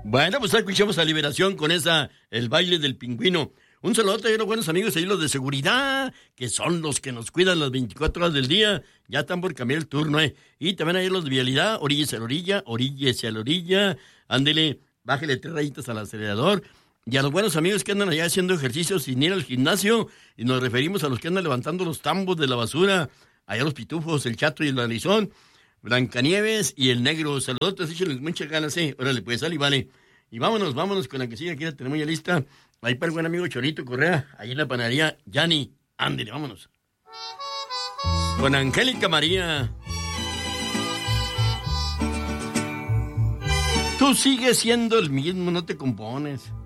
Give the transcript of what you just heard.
Bueno, pues escuchamos a Liberación con el baile del pingüino. Un saludo a los buenos amigos ahí, los de seguridad, que son los que nos cuidan las 24 horas del día. Ya están por cambiar el turno, ¿eh? Y también ahí los de vialidad, oríllese a la orilla, oríllese a la orilla. Ándele, bájele 3 rayitas al acelerador. Y a los buenos amigos que andan allá haciendo ejercicios sin ir al gimnasio. Y nos referimos a los que andan levantando los tambos de la basura. Allá los pitufos, el chato y el narizón. Blancanieves y el negro. Saludos, échenles muchas ganas, Órale, pues, sale y vale. Y vámonos con la que sigue, aquí la tenemos ya lista. Ahí para el buen amigo Chorito Correa, ahí en la panadería Yani. Ándale, vámonos. Con Angélica María. Tú sigues siendo el mismo, no te compones.